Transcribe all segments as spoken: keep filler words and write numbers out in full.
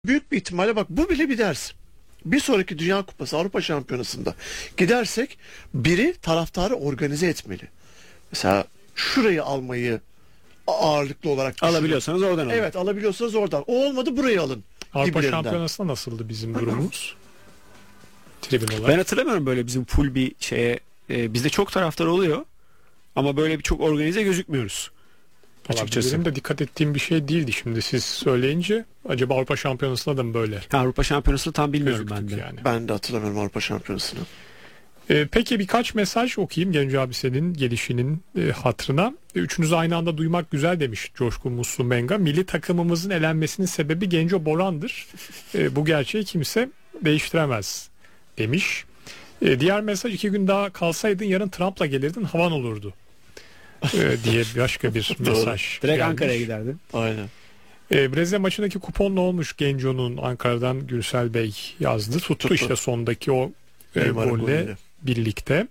Büyük bir ihtimalle bak bu bile bir ders. Bir sonraki Dünya Kupası Avrupa Şampiyonası'nda gidersek biri taraftarı organize etmeli. Mesela şurayı almayı ağırlıklı olarak düşünün. Alabiliyorsanız oradan alın. Evet, alabiliyorsanız oradan. O olmadı, burayı alın. Avrupa gibilerinden. Şampiyonası'nda nasıldı bizim durumumuz? Tribün olarak. Ben hatırlamıyorum böyle bizim full bir şeye. E, bizde çok taraftar oluyor. Ama böyle bir çok organize gözükmüyoruz. Vallahi Açıkçası. benim de dikkat ettiğim bir şey değildi şimdi siz söyleyince. Acaba Avrupa Şampiyonası'nda da mı böyle? Ha, Avrupa Şampiyonası'nı tam bilmiyorum ben gözüktük de. yani. Ben de hatırlamıyorum Avrupa Şampiyonası'nı. Ee, peki birkaç mesaj okuyayım Genco abi senin gelişinin e, hatırına. E, Üçünüzü aynı anda duymak güzel demiş Coşkun Muslu Menga. Milli takımımızın elenmesinin sebebi Genco Boran'dır. E, bu gerçeği kimse değiştiremez demiş. E, diğer mesaj iki gün daha kalsaydın yarın Trump'la gelirdin havan olurdu. E, diye başka bir mesaj. Direkt gelmiş. Ankara'ya giderdin. Aynen. E, Brezilya maçındaki kupon ne olmuş Genco'nun, Ankara'dan Gürsel Bey yazdı. Tuttu, Tuttu. işte sondaki o e, Neymar'ın golle golüyle. birlikte.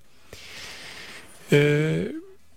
E,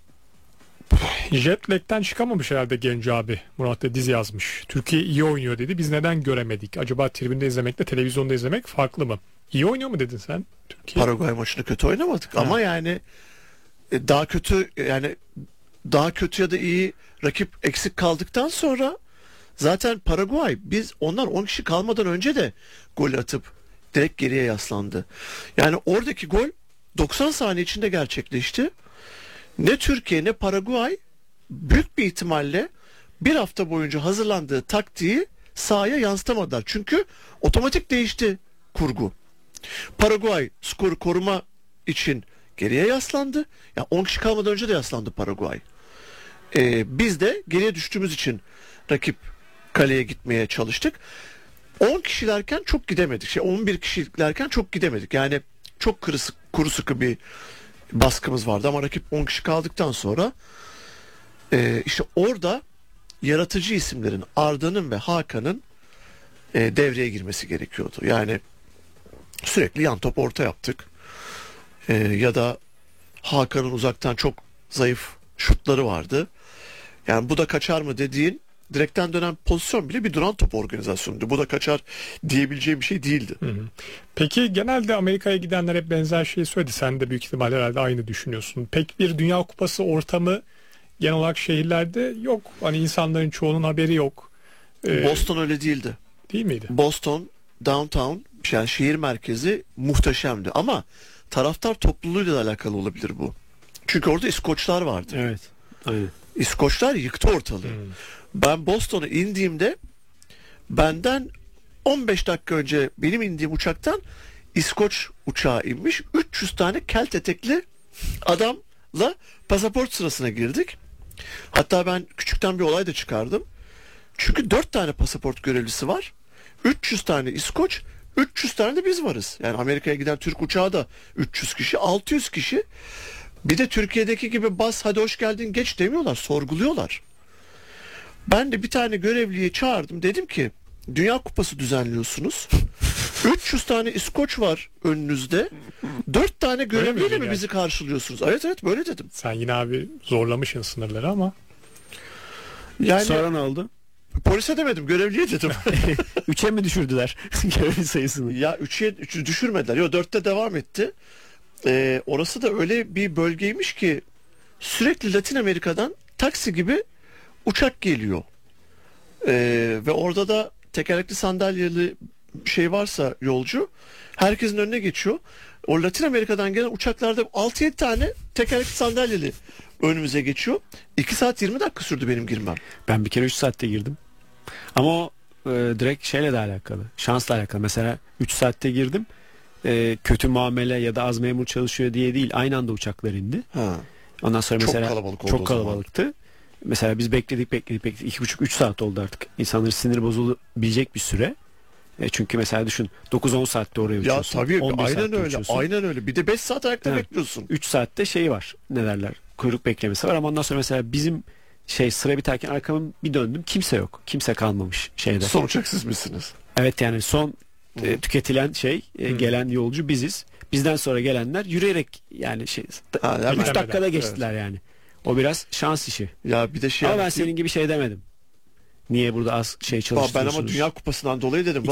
jet lag'ten çıkamamış herhalde Genco abi. Murat da diz yazmış. Türkiye iyi oynuyor dedi. Biz neden göremedik? Acaba tribünde izlemekle televizyonda izlemek farklı mı? İyi oynuyor mu dedin sen? Türkiye. Paraguay maçını kötü oynamadık Ha. ama yani e, daha kötü yani daha kötü ya da iyi rakip eksik kaldıktan sonra zaten Paraguay biz onlar on kişi kalmadan önce de gol atıp direkt geriye yaslandı. Yani oradaki gol doksan saniye içinde gerçekleşti. Ne Türkiye ne Paraguay büyük bir ihtimalle bir hafta boyunca hazırlandığı taktiği sahaya yansıtamadılar. Çünkü otomatik değişti kurgu. Paraguay skoru koruma için geriye yaslandı. Ya on kişi kalmadan önce de yaslandı Paraguay. Ee, biz de geriye düştüğümüz için rakip kaleye gitmeye çalıştık. on kişilerken çok gidemedik. Şey on bir kişilerken çok gidemedik. Yani çok kuru, sık- kuru sıkı bir baskımız vardı ama rakip on kişi kaldıktan sonra e, işte orada yaratıcı isimlerin Arda'nın ve Hakan'ın e, devreye girmesi gerekiyordu. Yani sürekli yan top orta yaptık. E, ya da Hakan'ın uzaktan çok zayıf şutları vardı. Yani bu da kaçar mı dediğin direkten dönen pozisyon bile bir duran top organizasyonuydu. Bu da kaçar diyebileceğim bir şey değildi. Hı hı. Peki genelde Amerika'ya gidenler hep benzer şeyi söyledi. Sen de büyük ihtimalle herhalde aynı düşünüyorsun. Pek bir Dünya Kupası ortamı genel olarak şehirlerde yok. Hani insanların çoğunun haberi yok. Ee, Boston öyle değildi. Değil miydi? Boston downtown yani şehir merkezi muhteşemdi ama taraftar topluluğuyla da alakalı olabilir bu. Çünkü orada İskoçlar vardı. Evet. Aynen. İskoçlar yıktı ortalığı. Hmm. Ben Boston'a indiğimde benden on beş dakika önce benim indiğim uçaktan İskoç uçağı inmiş. üç yüz tane kelt etekli adamla pasaport sırasına girdik. Hatta ben küçükten bir olay da çıkardım. Çünkü dört tane pasaport görevlisi var. üç yüz tane İskoç, üç yüz tane de biz varız. Yani Amerika'ya giden Türk uçağı da üç yüz kişi, altı yüz kişi. Bir de Türkiye'deki gibi bas hadi hoş geldin geç demiyorlar, sorguluyorlar. Ben de bir tane görevliyi çağırdım. Dedim ki Dünya Kupası düzenliyorsunuz. üç yüz tane İskoç var önünüzde. dört tane görevliyle mi yani? bizi karşılıyorsunuz? Evet evet böyle dedim. Sen yine abi zorlamışsın sınırları ama. Yani Sonra ne oldu? polise demedim, görevliye dedim. Üçe mi düşürdüler görevli sayısını? Ya üçe üçü düşürmediler. Yo dörtte devam etti. Ee, orası da öyle bir bölgeymiş ki sürekli Latin Amerika'dan taksi gibi uçak geliyor. Ee, ve orada da tekerlekli sandalyeli şey varsa yolcu herkesin önüne geçiyor. O Latin Amerika'dan gelen uçaklarda altı yedi tane tekerlekli sandalyeli önümüze geçiyor. iki saat yirmi dakika sürdü benim girmem. Ben bir kere üç saatte girdim. Ama o e, direkt şeyle de alakalı. Şansla alakalı. Mesela üç saatte girdim. E, kötü muamele ya da az memur çalışıyor diye değil. Aynı anda uçaklar indi. Ha. Ondan sonra Çok mesela kalabalık oldu çok o zaman. kalabalıktı. Mesela biz bekledik bekledik bekledik. iki buçuk üç saat oldu artık. İnsanların sinir bozulabilecek bir süre. E, çünkü mesela düşün dokuz on saatte oraya Ya uçuyorsun. tabii on bir aynen saatte öyle. uçuyorsun. Aynen öyle. Bir de beş saat ayakta Evet. bekliyorsun. üç saatte şey var. Ne derler? Kuyruk beklemesi var ama ondan sonra mesela bizim şey sıra biterken arkamı bir döndüm. Kimse yok. Kimse kalmamış şeyde. Son uçak siz misiniz? Evet yani son e, tüketilen şey e, gelen yolcu biziz. Bizden sonra gelenler yürüyerek yani şey Ha, hemen. üç dakikada geçtiler yani. O biraz şans işi. Ya bir de şey Ama ben anlatayım. senin gibi şey demedim. Niye burada az şey Ben çalıştırıyorsunuz? ama Dünya Kupası'ndan dolayı dedim.